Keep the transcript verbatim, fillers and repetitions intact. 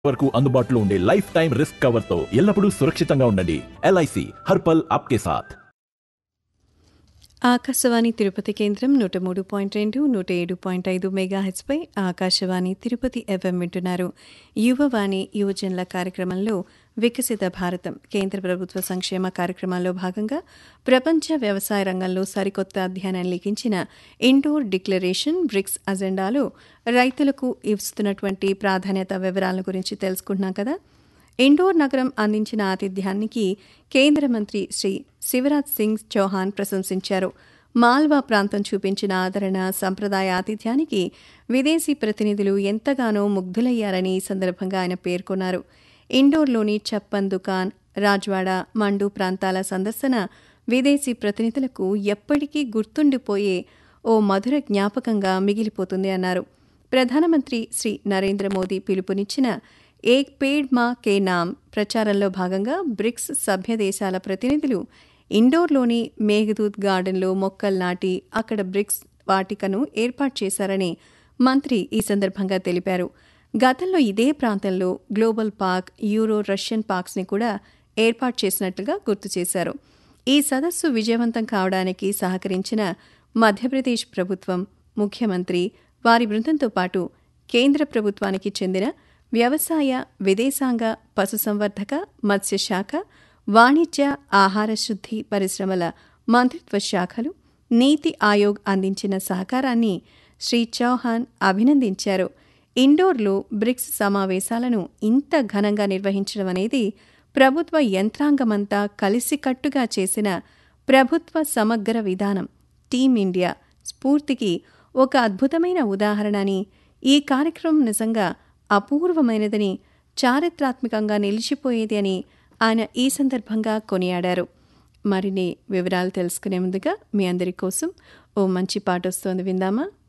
వరకు అందుబాటులో ఉండే లైఫ్ టైం రిస్క్ కవర్ తో ఎల్లప్పుడూ సురక్షితంగా ఉండండి. ఎల్ఐసి హర్పల్ ఆప్కే సాథ్. ఆకాశవాణి తిరుపతి కేంద్రం నూట మూడు పాయింట్ రెండు నూట ఏడు పాయింట్ ఐదు మెగాహెచ్పై ఆకాశవాణి తిరుపతి ఎఫ్ఎం వింటున్నారు. యువవాణి యువజనుల కార్యక్రమంలో వికసిత భారతం కేంద్ర ప్రభుత్వ సంక్షేమ కార్యక్రమాల్లో భాగంగా ప్రపంచ వ్యవసాయ రంగంలో సరికొత్త అధ్యయనం లిఖించిన ఇండోర్ డిక్లరేషన్ బ్రిక్స్ అజెండాలో రైతులకు ఇస్తున్నటువంటి ప్రాధాన్యత వివరాల గురించి తెలుసుకుంటున్నాం కదా. ఇండోర్ నగరం అందించిన ఆతిథ్యానికి కేంద్ర మంత్రి శ్రీ శివరాజ్ సింగ్ చౌహాన్ ప్రశంసించారు. మాల్వా ప్రాంతం చూపించిన ఆదరణ, సంప్రదాయ ఆతిథ్యానికి విదేశీ ప్రతినిధులు ఎంతగానో ముగ్ధులయ్యారని ఈ సందర్భంగా ఆయన పేర్కొన్నారు. ఇండోర్లోని చప్పన్ దుకాన్, రాజ్వాడ, మండు ప్రాంతాల సందర్శన విదేశీ ప్రతినిధులకు ఎప్పటికీ గుర్తుండిపోయే ఓ మధుర జ్ఞాపకంగా మిగిలిపోతుంది అన్నారు. ప్రధానమంత్రి శ్రీ నరేంద్ర మోదీ పిలుపునిచ్చిన ఏక్ పేడ్ మా కే నామ్ ప్రచారంలో భాగంగా బ్రిక్స్ సభ్య దేశాల ప్రతినిధులు ఇండోర్లోని మేఘదూత్ గార్డెన్లో మొక్కలు నాటి అక్కడ బ్రిక్స్ వాటికను ఏర్పాటు చేశారని మంత్రి ఈ సందర్భంగా తెలిపారు. గతంలో ఇదే ప్రాంతంలో గ్లోబల్ పార్క్, యూరో రష్యన్ పార్క్స్ని కూడా ఏర్పాటు చేసినట్లుగా గుర్తు చేశారు. ఈ సదస్సు విజయవంతం కావడానికి సహకరించిన మధ్యప్రదేశ్ ప్రభుత్వం, ముఖ్యమంత్రి, వారి బృందంతో పాటు కేంద్ర ప్రభుత్వానికి చెందిన వ్యవసాయ, విదేశాంగ, పశుసంవర్ధక, మత్స్యశాఖ, వాణిజ్య, ఆహార శుద్ధి పరిశ్రమల మంత్రిత్వ శాఖలు, నీతి ఆయోగ్ అందించిన సహకారాన్ని శ్రీ చౌహాన్ అభినందించారు. ఇండోర్లో బ్రిక్స్ సమావేశాలను ఇంత ఘనంగా నిర్వహించడం అనేది ప్రభుత్వ యంత్రాంగమంతా కలిసికట్టుగా చేసిన ప్రభుత్వ సమగ్ర విధానం, టీమ్ ఇండియా స్ఫూర్తికి ఒక అద్భుతమైన ఉదాహరణ అని, ఈ కార్యక్రమం నిజంగా అపూర్వమైనదని, చారిత్రాత్మకంగా నిలిచిపోయేది అని ఆయన ఈ సందర్భంగా కొనియాడారు. మరిన్ని వివరాలు తెలుసుకునే ముందుగా మీ అందరి కోసం ఓ మంచి పాట వస్తోంది, విందామా?